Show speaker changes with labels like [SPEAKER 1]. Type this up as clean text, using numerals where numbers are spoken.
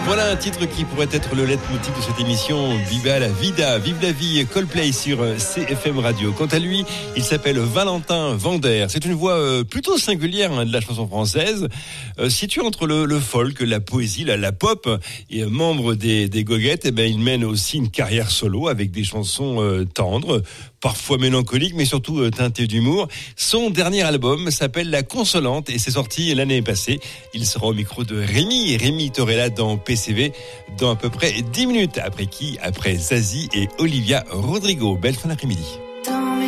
[SPEAKER 1] Voilà un titre qui pourrait être le leitmotiv de cette émission. Viva la vida, vive la vie, Coldplay sur CFM Radio. Quant à lui, il s'appelle Valentin Vander. C'est une voix plutôt singulière de la chanson française, située entre le folk, la poésie, la pop. Et membre des Goguettes, il mène aussi une carrière solo avec des chansons tendres, parfois mélancoliques, mais surtout teintées d'humour. Son dernier album s'appelle La Consolante et c'est sorti l'année passée. Il sera au micro de Rémi Torella dans PCV dans à peu près 10 minutes. Après Zazie et Olivia Rodrigo. Belle fin d'après-midi.